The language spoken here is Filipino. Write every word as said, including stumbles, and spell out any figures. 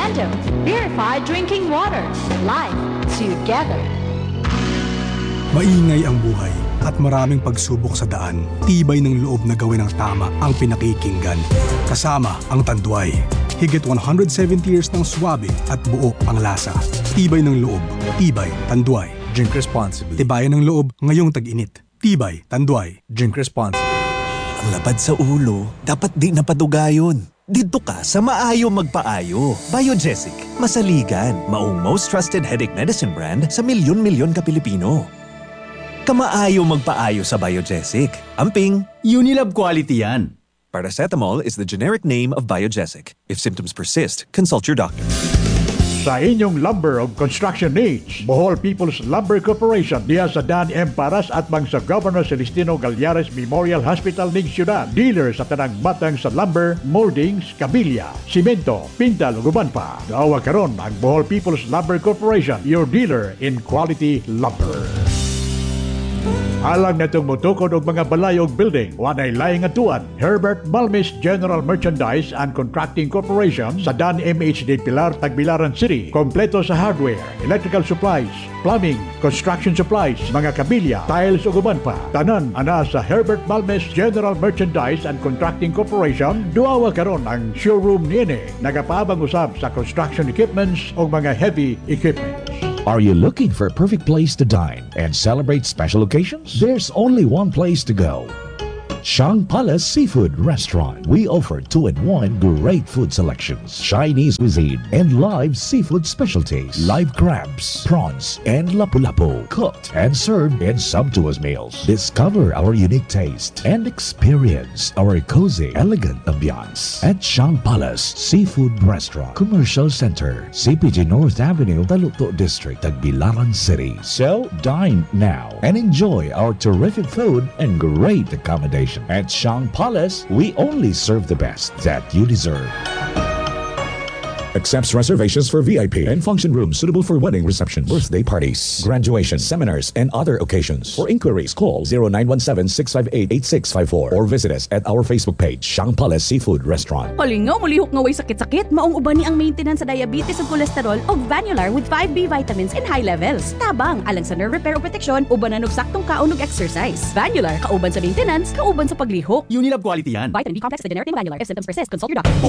Lando, purified drinking water. Life together. Maingay ang buhay at maraming pagsubok sa daan. Tibay ng loob na gawin ang tama ang pinakikinggan. Kasama ang Tanduay. Higit one hundred seventy years ng swabe at buo ang lasa. Tibay ng loob. Tibay, Tanduay. Drink responsibly. Tibayan ng loob ngayong tag-init. Tibay, Tanduay. Drink responsibly. Ang lapad sa ulo, dapat di napadugayon. Dito ka sa maayo magpaayo. Biogesic, masaligan, maong most trusted headache medicine brand sa milyon-milyon ka Pilipino. Kamaayo magpaayo sa Biogesic. Amping, Unilab quality yan. paracetamol is the generic name of Biogesic. If symptoms persist, consult your doctor. Sa inyong lumber of construction needs, Bohol People's Lumber Corporation diya sa Dan M. Paras at bang sa Governor Celestino Gallares Memorial Hospital ning Ciudad. Dealer sa tanang matang sa lumber, moldings, kabilya, simento, pintal, uban pa. Daawa karon ang Bohol People's Lumber Corporation, your dealer in quality lumber. Alang natong mutukod og mga balay og building, wanay laing atuan. Herbert Malmis General Merchandise and Contracting Corporation sa Dan M H D Pilar, Tagbilaran City. Kompleto sa hardware, electrical supplies, plumbing, construction supplies, mga kabilya, tiles ug uban pa. Tanan ana sa Herbert Malmis General Merchandise and Contracting Corporation. Duawa karon ang showroom niini. Nagapaabang usab sa construction equipments ug mga heavy equipments. Are you looking for a perfect place to dine and celebrate special occasions? There's only one place to go. Shang Palace Seafood Restaurant. We offer two-in-one great food selections, Chinese cuisine, and live seafood specialties, live crabs, prawns, and lapu-lapu, cooked and served in sumptuous meals. Discover our unique taste and experience our cozy, elegant ambiance at Shang Palace Seafood Restaurant, Commercial Center, C P G North Avenue, Taluto District, Tagbilaran City. So dine now and enjoy our terrific food and great accommodation. At Shang Palace, we only serve the best that you deserve. Accepts reservations for V I P and function rooms suitable for wedding receptions, birthday parties, graduations, seminars, and other occasions. For inquiries, call zero nine one seven, six five eight, eight six five four or visit us at our Facebook page, Shang Palace Seafood Restaurant. Kalingaw, mulihok nga way sakit-sakit, maong uban ni ang maintenance sa diabetes ug cholesterol og Vanular with five B vitamins in high levels. Tabang, alang sa nerve repair o protection, ubanan og saktong kaon ug exercise. Vanular, kauban sa maintenance, kauban sa paglihok. Unilab quality yan. Vitamin B complex, the generic name Vanular. If symptoms persist, consult your doctor.